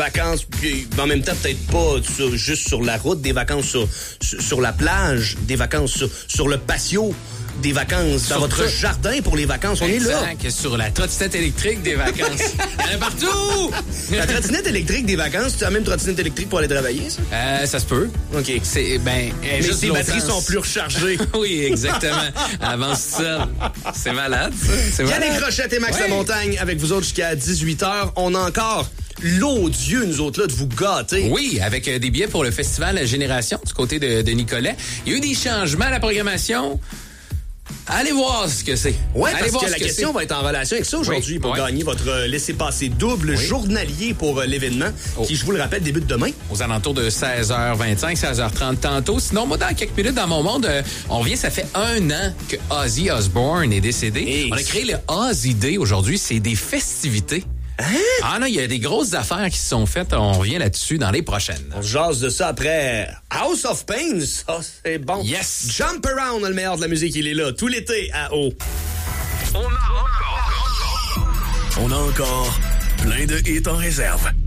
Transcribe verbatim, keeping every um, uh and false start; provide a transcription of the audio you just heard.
vacances, puis en même temps, peut-être pas sur, juste sur la route, des vacances sur, sur, sur la plage, des vacances sur, sur le patio, des vacances dans Sur votre tout. jardin pour les vacances. On est là. Exact, sur la trottinette électrique des vacances. Il y en a partout! La trottinette électrique des vacances, tu as même trottinette électrique pour aller travailler, ça? Euh, ça se peut. OK. C'est, ben, elle est Mais juste ses l'autre batteries sens. sont plus rechargées. Oui, exactement. Avance seul. C'est malade, ça. C'est malade. Yannick Rochette et Max Ouais. Lamontagne avec vous autres jusqu'à dix-huit heures. On a encore l'odieux, nous autres, là, de vous gâter. Oui, avec euh, des billets pour le festival Génération du côté de, de Nicolet. Il y a eu des changements à la programmation. Allez voir ce que c'est. Ouais, Allez parce voir que ce la que question c'est. va être en relation avec ça aujourd'hui Oui, pour ouais. gagner votre euh, laissez-passer double Oui. journalier pour euh, l'événement Oh. qui, je vous le rappelle, débute demain. Aux alentours de seize heures vingt-cinq, seize heures trente tantôt. Sinon, moi, dans quelques minutes, dans mon monde, euh, on revient, ça fait un an que Ozzy Osbourne est décédé. Hey. On a créé le Ozzy Day aujourd'hui. C'est des festivités. Hein? Ah non, il y a des grosses affaires qui se sont faites. On revient là-dessus dans les prochaines. On se jase de ça après House of Pain. Ça, c'est bon. Yes. Jump Around, le meilleur de la musique, il est là. Tout l'été à eau. On a encore, on a encore plein de hits en réserve.